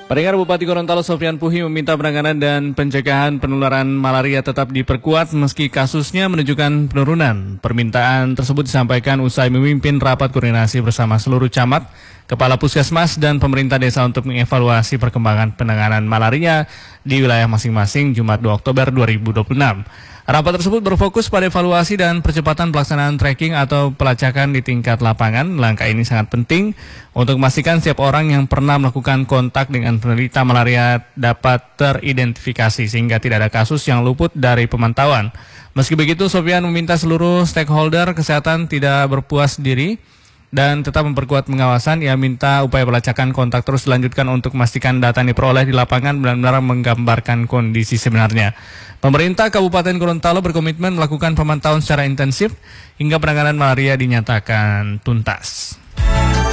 Pendengar, Bupati Gorontalo Sofyan Puhi meminta penanganan dan pencegahan penularan malaria tetap diperkuat meski kasusnya menunjukkan penurunan. Permintaan tersebut disampaikan usai memimpin rapat koordinasi bersama seluruh camat, kepala puskesmas dan pemerintah desa untuk mengevaluasi perkembangan penanganan malaria di wilayah masing-masing Jumat 2 Oktober 2026. Rapat tersebut berfokus pada evaluasi dan percepatan pelaksanaan tracking atau pelacakan di tingkat lapangan. Langkah ini sangat penting untuk memastikan setiap orang yang pernah melakukan kontak dengan penderita malaria dapat teridentifikasi sehingga tidak ada kasus yang luput dari pemantauan. Meski begitu, Sofyan meminta seluruh stakeholder kesehatan tidak berpuas diri dan tetap memperkuat pengawasan. Ia minta upaya pelacakan kontak terus dilanjutkan untuk memastikan data yang diperoleh di lapangan benar-benar menggambarkan kondisi sebenarnya. Pemerintah Kabupaten Gorontalo berkomitmen melakukan pemantauan secara intensif hingga penanganan malaria dinyatakan tuntas.